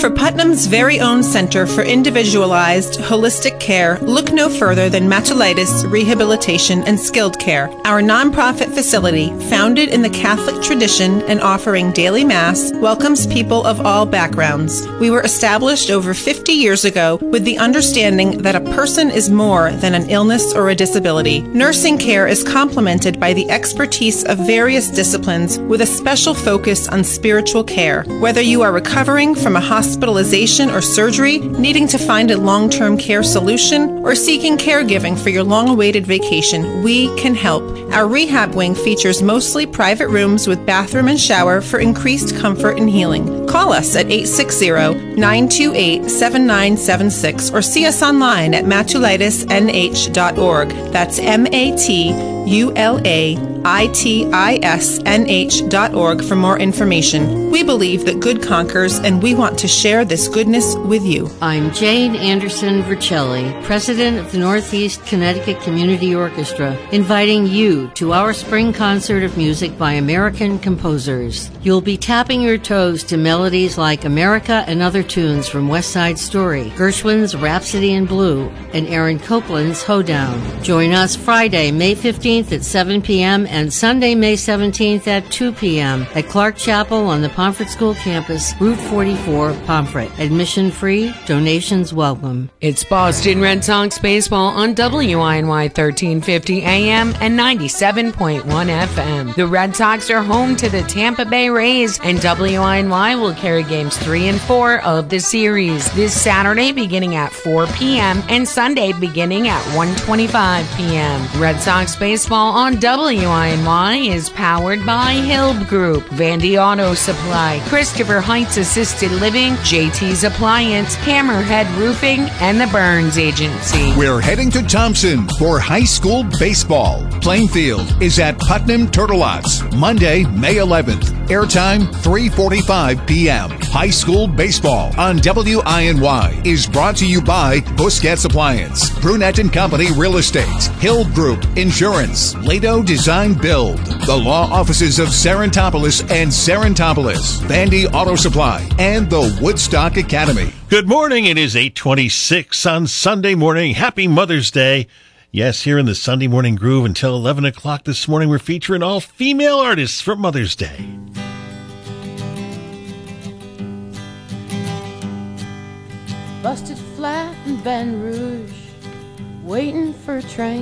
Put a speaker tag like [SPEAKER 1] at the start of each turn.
[SPEAKER 1] For Putnam's very own Center for Individualized Holistic Care, look no further than Matulitis Rehabilitation and Skilled Care. Our nonprofit facility, founded in the Catholic tradition and offering daily Mass, welcomes people of all backgrounds. We were established over 50 years ago with the understanding that a person is more than an illness or a disability. Nursing care is complemented by the expertise of various disciplines with a special focus on spiritual care. Whether you are recovering from a hospitalization or surgery, needing to find a long-term care solution, or seeking caregiving for your long-awaited vacation, we can help. Our rehab wing features mostly private rooms with bathroom and shower for increased comfort and healing. Call us at 860-928-7976 or see us online at matulitisnh.org. That's MATULAITISNH.org for more information. We believe that good conquers, and we want to share this goodness with you.
[SPEAKER 2] I'm Jane Anderson Vercelli, President of the Northeast Connecticut Community Orchestra, inviting you to our spring concert of music by American composers. You'll be tapping your toes to melodies like America and other tunes from West Side Story, Gershwin's Rhapsody in Blue, and Aaron Copland's Hoedown. Join us Friday, May 15th at 7 p.m. and Sunday, May 17th at 2 p.m. at Clark Chapel on the Pomfret School campus, Route 44, Pomfret. Admission free, donations welcome.
[SPEAKER 3] It's Boston Red Sox baseball on WINY 1350 AM and 97.1 FM. The Red Sox are home to the Tampa Bay Rays, and WINY will carry games 3 and 4 of the series this Saturday beginning at 4 p.m. and Sunday beginning at 1:25 p.m. Red Sox baseball on WINY is powered by Hilb Group, Vandy Auto Supply, Christopher Heights Assisted Living, JT's Appliance, Hammerhead Roofing, and the Burns Agency.
[SPEAKER 4] We're heading to Thompson for high school baseball. Playing field is at Putnam Turtleots, Monday, May 11th. Airtime 3:45 p.m. High school baseball on WINY is brought to you by Busquets Appliance, Brunette & Company Real Estate, Hill Group Insurance, Lado Design Build, the law offices of Serentopolis and Serentopolis, Vandy Auto Supply, and the Woodstock Academy.
[SPEAKER 5] Good morning. It is 8:26 on Sunday morning. Happy Mother's Day. Yes, here in the Sunday Morning Groove until 11 o'clock this morning, we're featuring all female artists for Mother's Day.
[SPEAKER 6] Busted flat in Baton Rouge, waiting for a train.